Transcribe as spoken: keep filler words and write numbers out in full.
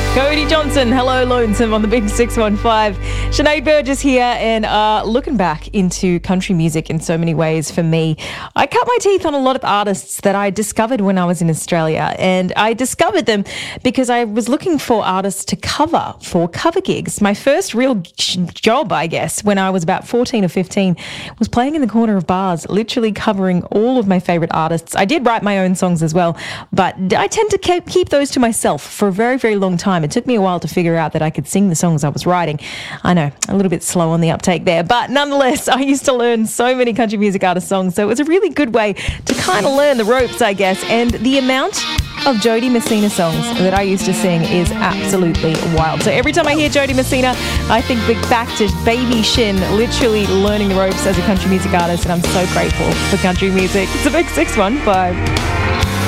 Cody Johnson, hello Lonesome on the Big six one five. Sinead Burgess here, and uh, looking back into country music in so many ways for me, I cut my teeth on a lot of artists that I discovered when I was in Australia, and I discovered them because I was looking for artists to cover for cover gigs. My first real job, I guess, when I was about fourteen or fifteen, was playing in the corner of bars, literally covering all of my favourite artists. I did write my own songs as well, but I tend to keep, keep those to myself for a very, very long time. It took me a while to figure out that I could sing the songs I was writing. I know, a little bit slow on the uptake there, but nonetheless, I used to learn so many country music artist songs, so it was a really good way to kind of learn the ropes, I guess. And the amount of Jody Messina songs that I used to sing is absolutely wild. So every time I hear Jody Messina, I think back to Baby Shin, literally learning the ropes as a country music artist, and I'm so grateful for country music. It's a Big six one five.